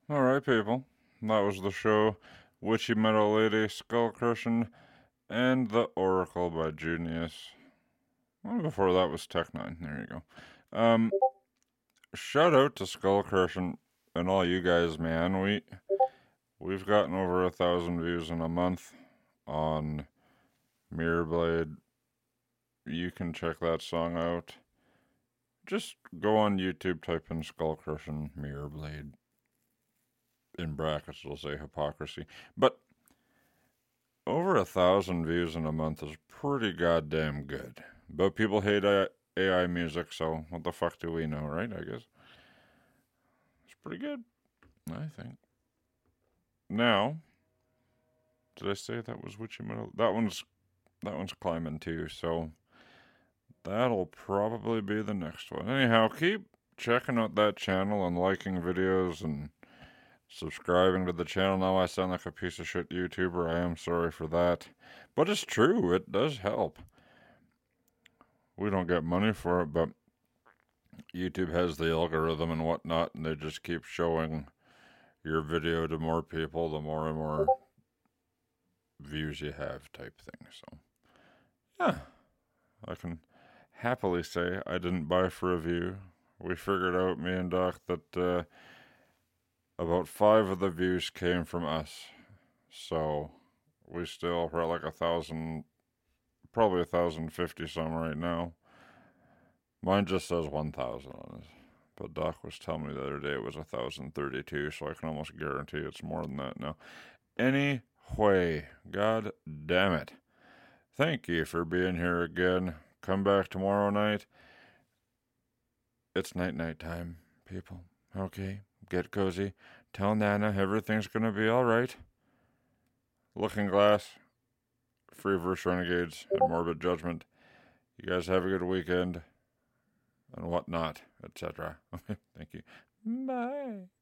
All right, people. That was the show Witchy Metal Lady, Skull Crushing, and The Oracle by Junius. Well, before that was Tech Nine. There you go. Shout out to Skull Crushing and all you guys, man. We've gotten over 1,000 views in a month on Mirror Blade. You can check that song out. Just go on YouTube, type in Skull Crushing Mirror Blade. In brackets, it'll say hypocrisy. But over 1,000 views in a month is pretty goddamn good. But people hate AI music, so what the fuck do we know, right? I guess it's pretty good, I think. Now, did I say that was Witchy Metal? That one's climbing too, so that'll probably be the next one. Anyhow, keep checking out that channel and liking videos and subscribing to the channel. Now I sound like a piece of shit YouTuber. I am sorry for that. But it's true, it does help. We don't get money for it, but YouTube has the algorithm and whatnot, and they just keep showing your video to more people the more and more views you have, type thing. So, yeah, I can happily say I didn't buy for a view. We figured out, me and Doc, that about 5 of the views came from us. So we still are like 1,000, probably 1,050 some right now. Mine just says 1,000 on it. But Doc was telling me the other day it was 1,032, so I can almost guarantee it's more than that now. Anyway, god damn it. Thank you for being here again. Come back tomorrow night. It's night time, people. Okay, get cozy. Tell Nana everything's gonna be alright. Looking Glass, Free Verse Renegades, and Morbid Judgment. You guys have a good weekend and whatnot, etc. Thank you. Bye.